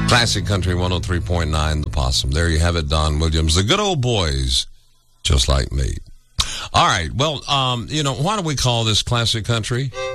Classic Country 103.9, The Possum. There you have it, Don Williams. The good old boys, just like me. All right, well, why don't we call this Classic Country?